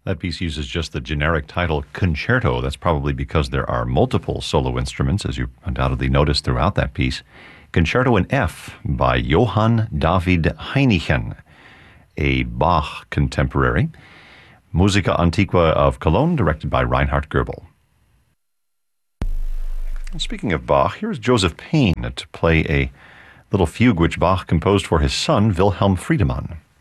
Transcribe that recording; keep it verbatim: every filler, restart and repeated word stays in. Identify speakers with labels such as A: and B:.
A: That piece uses just the generic title concerto. That's probably because there are multiple solo instruments, as you undoubtedly noticed throughout that piece. Concerto in F by Johann David Heinichen, a Bach contemporary. Musica Antiqua of Cologne, directed by Reinhard Goebel. Speaking of Bach, here's Joseph Payne to play a little fugue which Bach composed for his son, Wilhelm Friedemann.